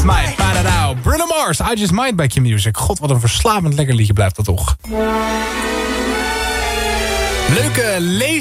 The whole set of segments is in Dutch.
Might. Bruno Mars, I Just Might bij Q-Music. God, wat een verslavend lekker liedje blijft dat toch. Leuke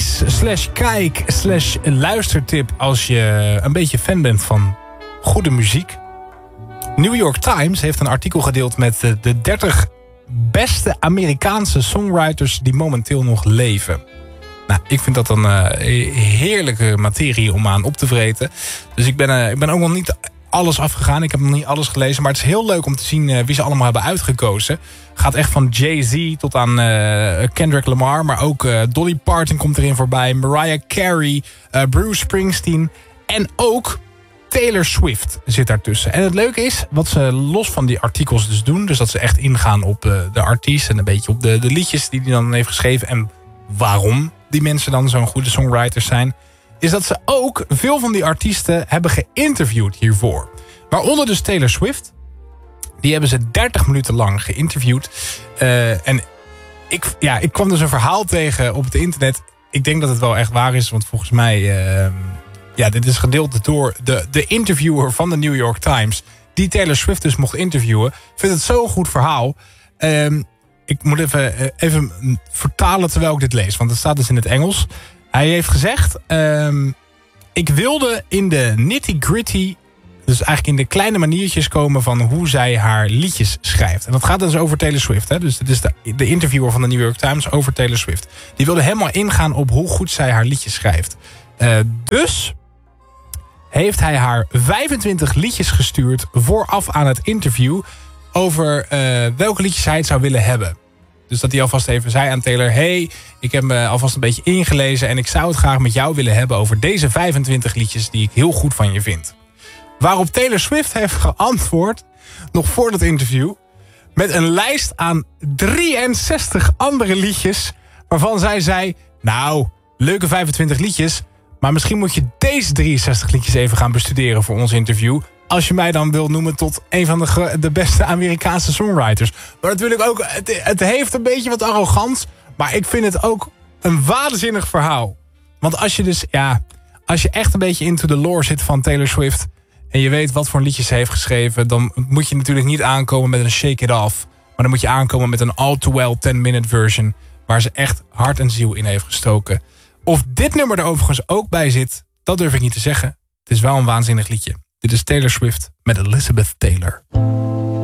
lees/kijk/luistertip als je een beetje fan bent van goede muziek. New York Times heeft een artikel gedeeld met de 30 beste Amerikaanse songwriters die momenteel nog leven. Nou, ik vind dat een heerlijke materie om aan op te vreten. Dus ik ben ook nog niet alles afgegaan. Ik heb nog niet alles gelezen. Maar het is heel leuk om te zien wie ze allemaal hebben uitgekozen. Gaat echt van Jay-Z tot aan Kendrick Lamar. Maar ook Dolly Parton komt erin voorbij. Mariah Carey, Bruce Springsteen. En ook Taylor Swift zit daartussen. En het leuke is, wat ze los van die artikels dus doen. Dus dat ze echt ingaan op de artiest. En een beetje op de liedjes die hij dan heeft geschreven. En waarom die mensen dan zo'n goede songwriters zijn. Is dat ze ook veel van die artiesten hebben geïnterviewd hiervoor. Waaronder dus Taylor Swift. Die hebben ze 30 minuten lang geïnterviewd. En ik kwam dus een verhaal tegen op het internet. Ik denk dat het wel echt waar is. Want volgens mij... dit is gedeeld door de interviewer van de New York Times. Die Taylor Swift dus mocht interviewen. Ik vind het zo'n goed verhaal. Ik moet even vertalen terwijl ik dit lees. Want het staat dus in het Engels. Hij heeft gezegd... ik wilde in de nitty-gritty... dus eigenlijk in de kleine maniertjes komen... van hoe zij haar liedjes schrijft. En dat gaat dus over Taylor Swift. Hè? Dus dit is de interviewer van de New York Times over Taylor Swift. Die wilde helemaal ingaan op hoe goed zij haar liedjes schrijft. Dus heeft hij haar 25 liedjes gestuurd... vooraf aan het interview... over welke liedjes hij het zou willen hebben. Dus dat hij alvast even zei aan Taylor... hey, ik heb me alvast een beetje ingelezen... en ik zou het graag met jou willen hebben... over deze 25 liedjes die ik heel goed van je vind. Waarop Taylor Swift heeft geantwoord... nog voor dat interview... met een lijst aan 63 andere liedjes... waarvan zij zei... nou, leuke 25 liedjes... maar misschien moet je deze 63 liedjes even gaan bestuderen voor ons interview... als je mij dan wil noemen tot een van de beste Amerikaanse songwriters. Maar natuurlijk ook, het heeft een beetje wat arrogant... maar ik vind het ook een waanzinnig verhaal. Want als je dus, als je echt een beetje into the lore zit van Taylor Swift... en je weet wat voor liedjes ze heeft geschreven... dan moet je natuurlijk niet aankomen met een Shake It Off... maar dan moet je aankomen met een All Too Well 10-minute version... waar ze echt hart en ziel in heeft gestoken. Of dit nummer er overigens ook bij zit, dat durf ik niet te zeggen. Het is wel een waanzinnig liedje. Dit is Taylor Swift met Elizabeth Taylor.